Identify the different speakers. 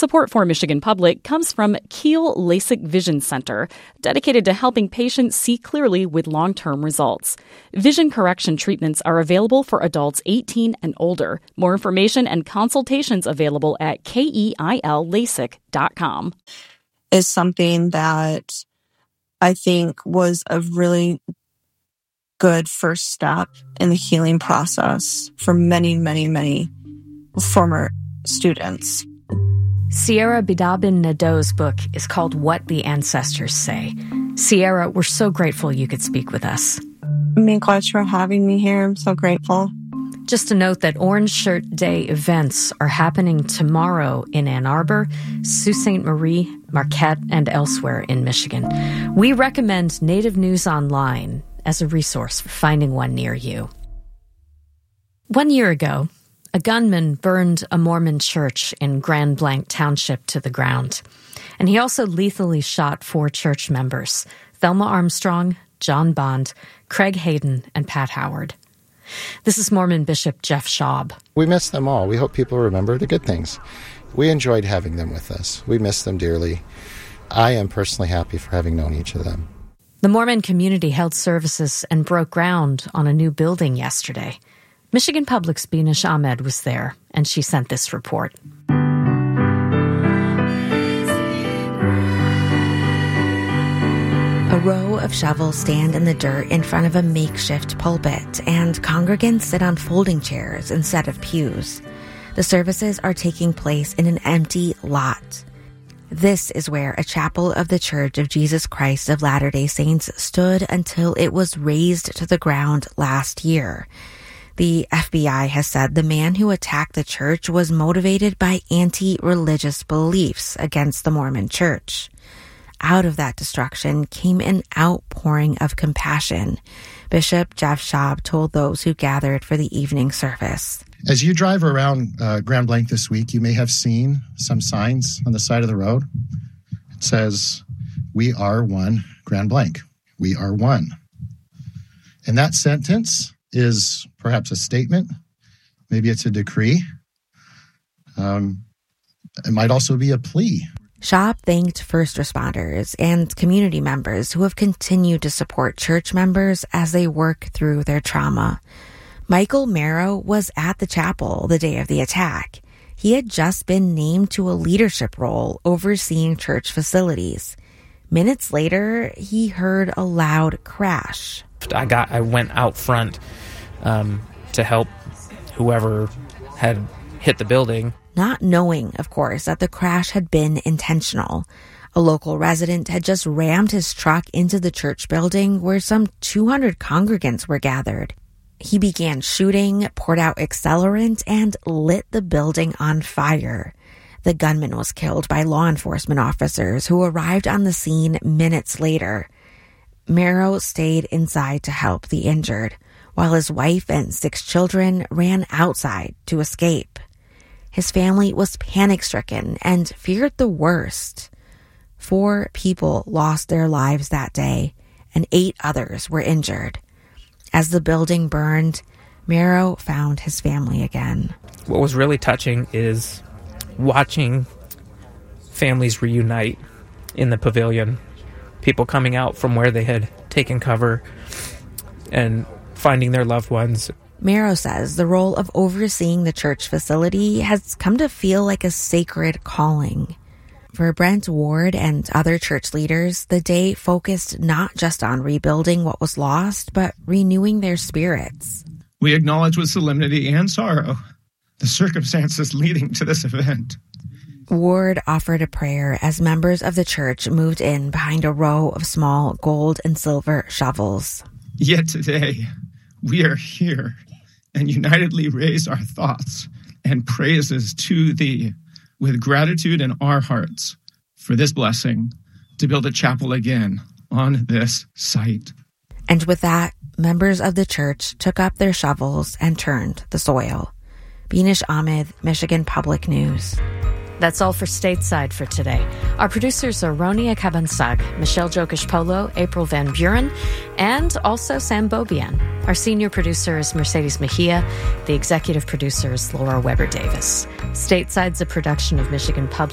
Speaker 1: Support for Michigan Public comes from Kiel LASIK Vision Center, dedicated to helping patients see clearly with long-term results. Vision correction treatments are available for adults 18 and older. More information and consultations available at keillasik.com.
Speaker 2: Is something that I think was a really good first step in the healing process for many, many, many former students.
Speaker 3: Sierra Bidabin Nadeau's book is called What the Ancestors Say. Sierra, we're so grateful you could speak with us.
Speaker 2: Thanks for having me here. I'm so grateful.
Speaker 3: Just to note that Orange Shirt Day events are happening tomorrow in Ann Arbor, Sault Ste. Marie, Marquette, and elsewhere in Michigan. We recommend Native News Online as a resource for finding one near you. 1 year ago, a gunman burned a Mormon church in Grand Blanc Township to the ground. And he also lethally shot 4 church members, Thelma Armstrong, John Bond, Craig Hayden, and Pat Howard. This is Mormon Bishop Jeff Schaub.
Speaker 4: We miss them all. We hope people remember the good things. We enjoyed having them with us. We miss them dearly. I am personally happy for having known each of them.
Speaker 3: The Mormon community held services and broke ground on a new building yesterday. Michigan Public's Beenish Ahmed was there, and she sent this report.
Speaker 5: A row of shovels stand in the dirt in front of a makeshift pulpit, and congregants sit on folding chairs instead of pews. The services are taking place in an empty lot. This is where a chapel of the Church of Jesus Christ of Latter-day Saints stood until it was razed to the ground last year. The FBI has said the man who attacked the church was motivated by anti-religious beliefs against the Mormon Church. Out of that destruction came an outpouring of compassion, Bishop Jeff Schaub told those who gathered for the evening service.
Speaker 6: As you drive around Grand Blanc this week, you may have seen some signs on the side of the road. It says, "We are one Grand Blanc. We are one." And that sentence is perhaps a statement. Maybe it's a decree. It might also be a plea.
Speaker 5: Schaub thanked first responders and community members who have continued to support church members as they work through their trauma. Michael Marrow was at the chapel the day of the attack. He had just been named to a leadership role overseeing church facilities. Minutes later, he heard a loud crash.
Speaker 7: I went out front to help whoever had hit the building.
Speaker 5: Not knowing, of course, that the crash had been intentional. A local resident had just rammed his truck into the church building where some 200 congregants were gathered. He began shooting, poured out accelerant, and lit the building on fire. The gunman was killed by law enforcement officers who arrived on the scene minutes later. Marrow stayed inside to help the injured, while his wife and 6 children ran outside to escape. His family was panic-stricken and feared the worst. 4 people lost their lives that day, and 8 others were injured. As the building burned, Marrow found his family again.
Speaker 7: What was really touching is watching families reunite in the pavilion. People coming out from where they had taken cover and finding their loved ones.
Speaker 5: Marrow says the role of overseeing the church facility has come to feel like a sacred calling. For Brent Ward and other church leaders, the day focused not just on rebuilding what was lost, but renewing their spirits.
Speaker 8: We acknowledge with solemnity and sorrow the circumstances leading to this event.
Speaker 5: Ward offered a prayer as members of the church moved in behind a row of small gold and silver shovels.
Speaker 8: Yet today, we are here and unitedly raise our thoughts and praises to Thee with gratitude in our hearts for this blessing to build a chapel again on this site.
Speaker 5: And with that, members of the church took up their shovels and turned the soil. Beenish Ahmed, Michigan Public News.
Speaker 3: That's all for Stateside for today. Our producers are Ronia Cabansag, Michelle Jokish-Polo, April Van Buren, and also Sam Bobian. Our senior producer is Mercedes Mejia. The executive producer is Laura Weber-Davis. Stateside's a production of Michigan Public